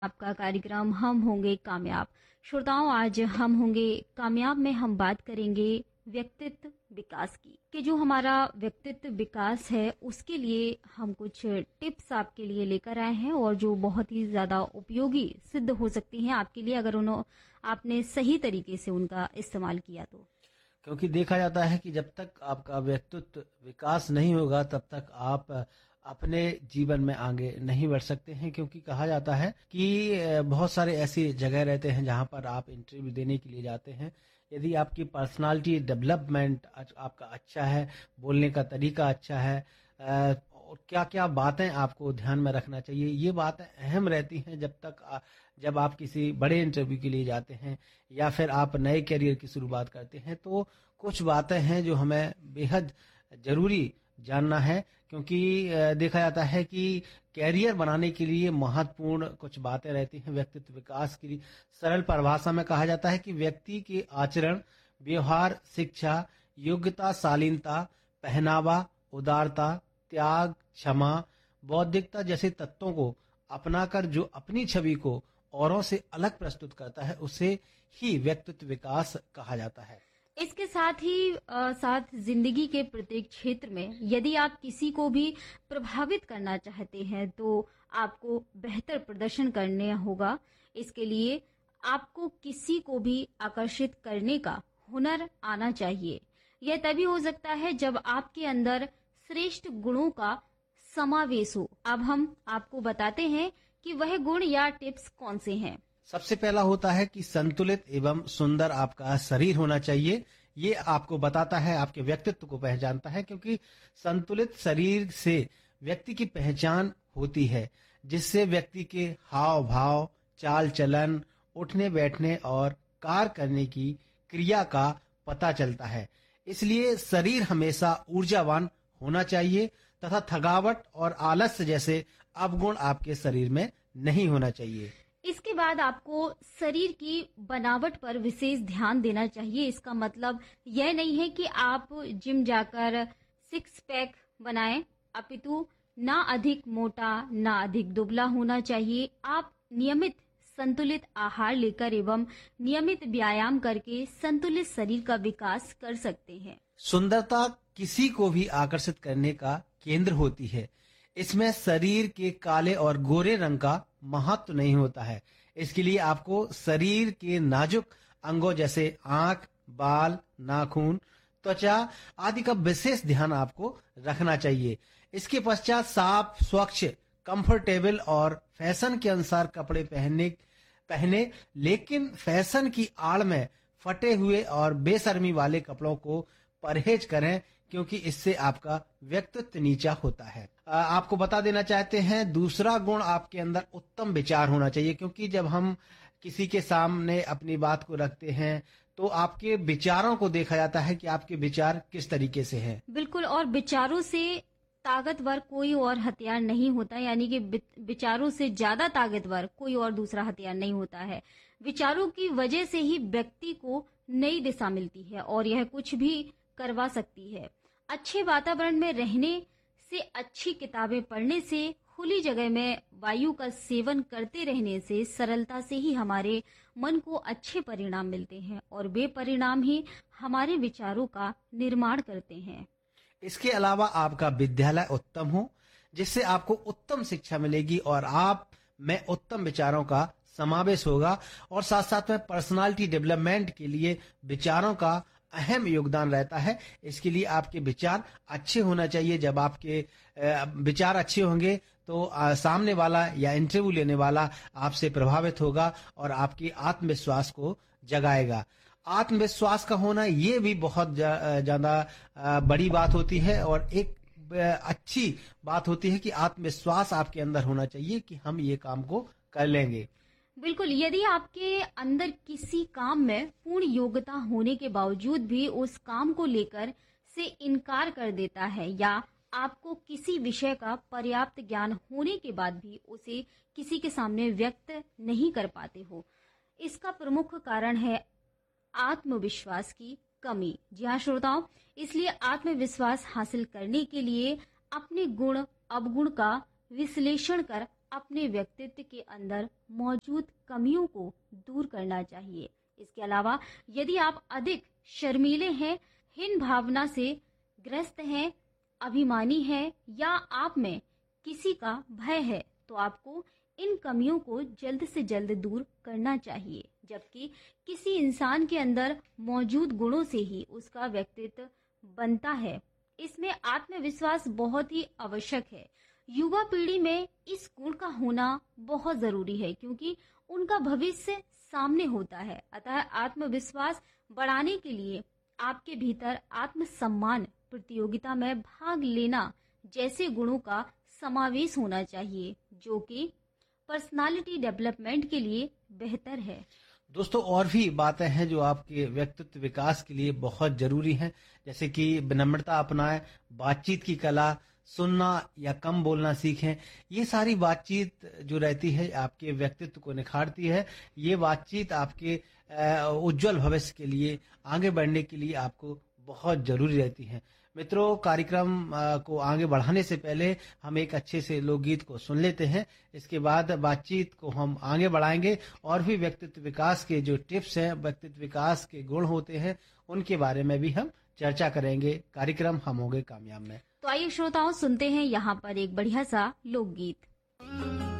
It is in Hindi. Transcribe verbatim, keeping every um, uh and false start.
आपका कार्यक्रम हम होंगे कामयाब। श्रोताओं, आज हम होंगे कामयाब में हम बात करेंगे व्यक्तित्व विकास की कि जो हमारा व्यक्तित्व विकास है उसके लिए हम कुछ टिप्स आपके लिए लेकर आए हैं और जो बहुत ही ज़्यादा उपयोगी सिद्ध हो सकती हैं आपके लिए अगर उन्होंने आपने सही तरीके से उनका इस्तेमाल किया तो। क्योंकि देखा जाता है कि जब तक आपका व्यक्तित्व विकास नहीं होगा तब तक आप अपने जीवन में आगे नहीं बढ़ सकते हैं। क्योंकि कहा जाता है कि बहुत सारे ऐसी जगह रहते हैं जहां पर आप इंटरव्यू देने के लिए जाते हैं। यदि आपकी पर्सनालिटी डेवलपमेंट आपका अच्छा है, बोलने का तरीका अच्छा है, और क्या क्या बातें आपको ध्यान में रखना चाहिए, ये बातें अहम रहती हैं जब तक आ, जब आप किसी बड़े इंटरव्यू के लिए जाते हैं या फिर आप नए करियर की शुरुआत करते हैं। तो कुछ बातें हैं जो हमें बेहद जरूरी जानना है। क्योंकि देखा जाता है कि कैरियर बनाने के लिए महत्वपूर्ण कुछ बातें रहती हैं व्यक्तित्व विकास के लिए। सरल परिभाषा में कहा जाता है कि व्यक्ति के आचरण, व्यवहार, शिक्षा, योग्यता, शालीनता, पहनावा, उदारता, त्याग, क्षमा, बौद्धिकता जैसे तत्वों को अपनाकर जो अपनी छवि को औरों से अलग प्रस्तुत करता है उसे ही व्यक्तित्व विकास कहा जाता है। इसके साथ ही आ, साथ जिंदगी के प्रत्येक क्षेत्र में यदि आप किसी को भी प्रभावित करना चाहते हैं तो आपको बेहतर प्रदर्शन करना होगा। इसके लिए आपको किसी को भी आकर्षित करने का हुनर आना चाहिए। यह तभी हो सकता है जब आपके अंदर श्रेष्ठ गुणों का समावेश हो। अब हम आपको बताते हैं कि वह गुण या टिप्स कौन से हैं। सबसे पहला होता है कि संतुलित एवं सुंदर आपका शरीर होना चाहिए। ये आपको बताता है, आपके व्यक्तित्व को पहचानता है। क्योंकि संतुलित शरीर से व्यक्ति की पहचान होती है, जिससे व्यक्ति के हाव भाव, चाल चलन, उठने बैठने और कार्य करने की क्रिया का पता चलता है। इसलिए शरीर हमेशा ऊर्जावान होना चाहिए तथा थकावट और आलस्य जैसे अवगुण आपके शरीर में नहीं होना चाहिए। इसके बाद आपको शरीर की बनावट पर विशेष ध्यान देना चाहिए। इसका मतलब यह नहीं है कि आप जिम जाकर सिक्स पैक बनाएं, अपितु ना अधिक मोटा ना अधिक दुबला होना चाहिए। आप नियमित संतुलित आहार लेकर एवं नियमित व्यायाम करके संतुलित शरीर का विकास कर सकते हैं। सुंदरता किसी को भी आकर्षित करने का केंद्र होती है। इसमें शरीर के काले और गोरे रंग का महत्व नहीं होता है। इसके लिए आपको शरीर के नाजुक अंगों जैसे आंख, बाल, नाखून, त्वचा आदि का विशेष ध्यान आपको रखना चाहिए। इसके पश्चात साफ, स्वच्छ, कंफर्टेबल और फैशन के अनुसार कपड़े पहनने पहने लेकिन फैशन की आड़ में फटे हुए और बेशर्मी वाले कपड़ों को परहेज करें, क्योंकि इससे आपका व्यक्तित्व नीचा होता है। आ, आपको बता देना चाहते हैं दूसरा गुण आपके अंदर उत्तम विचार होना चाहिए। क्योंकि जब हम किसी के सामने अपनी बात को रखते हैं तो आपके विचारों को देखा जाता है कि आपके विचार किस तरीके से हैं। बिल्कुल, और विचारों से ताकतवर कोई और हथियार नहीं होता, यानी कि विचारों से ज्यादा ताकतवर कोई और दूसरा हथियार नहीं होता है। विचारों की वजह से ही व्यक्ति को नई दिशा मिलती है और यह कुछ भी करवा सकती है। अच्छे वातावरण में रहने से, अच्छी किताबें पढ़ने से, खुली जगह में वायु का सेवन करते रहने से, सरलता से ही हमारे मन को अच्छे परिणाम मिलते हैं और वे परिणाम ही हमारे विचारों का निर्माण करते हैं। इसके अलावा आपका विद्यालय उत्तम हो, जिससे आपको उत्तम शिक्षा मिलेगी और आप में उत्तम विचारों का समावेश होगा। और साथ साथ में पर्सनालिटी डेवलपमेंट के लिए विचारों का अहम योगदान रहता है। इसके लिए आपके विचार अच्छे होना चाहिए। जब आपके विचार अच्छे होंगे तो सामने वाला या इंटरव्यू लेने वाला आपसे प्रभावित होगा और आपकी आत्मविश्वास को जगाएगा। आत्मविश्वास का होना ये भी बहुत ज्यादा बड़ी बात होती है और एक अच्छी बात होती है कि आत्मविश्वास आपके अंदर होना चाहिए कि हम ये काम को कर लेंगे। बिल्कुल, यदि आपके अंदर किसी काम में पूर्ण योग्यता होने के बावजूद भी उस काम को लेकर से इनकार कर देता है या आपको किसी विषय का पर्याप्त ज्ञान होने के बाद भी उसे किसी के सामने व्यक्त नहीं कर पाते हो, इसका प्रमुख कारण है आत्मविश्वास की कमी। जी हाँ श्रोताओं, इसलिए आत्मविश्वास हासिल करने के लिए अपने गुण अवगुण का विश्लेषण कर अपने व्यक्तित्व के अंदर मौजूद कमियों को दूर करना चाहिए। इसके अलावा यदि आप अधिक शर्मीले हैं, हीन भावना से ग्रस्त हैं, अभिमानी हैं या आप में किसी का भय है, तो आपको इन कमियों को जल्द से जल्द दूर करना चाहिए। जबकि किसी इंसान के अंदर मौजूद गुणों से ही उसका व्यक्तित्व बनता है। इसमें आत्मविश्वास बहुत ही आवश्यक है। युवा पीढ़ी में इस गुण का होना बहुत जरूरी है, क्योंकि उनका भविष्य सामने होता है। अतः आत्मविश्वास बढ़ाने के लिए आपके भीतर आत्मसम्मान, प्रतियोगिता में भाग लेना जैसे गुणों का समावेश होना चाहिए, जो कि पर्सनालिटी डेवलपमेंट के लिए बेहतर है। दोस्तों, और भी बातें हैं जो आपके व्यक्तित्व विकास के लिए बहुत जरूरी हैं, जैसे कि विनम्रता अपनाएं, बातचीत की कला, सुनना या कम बोलना सीखें। ये सारी बातचीत जो रहती है आपके व्यक्तित्व को निखारती है। ये बातचीत आपके उज्जवल भविष्य के लिए, आगे बढ़ने के लिए आपको बहुत जरूरी रहती है। मित्रों, कार्यक्रम को आगे बढ़ाने से पहले हम एक अच्छे से लोकगीत को सुन लेते हैं। इसके बाद बातचीत को हम आगे बढ़ाएंगे और भी व्यक्तित्व विकास के जो टिप्स हैं, व्यक्तित्व विकास के गुण होते हैं, उनके बारे में भी हम चर्चा करेंगे। कार्यक्रम हम होंगे कामयाब में। तो आइए श्रोताओं, सुनते हैं यहाँ पर एक बढ़िया सा लोकगीत।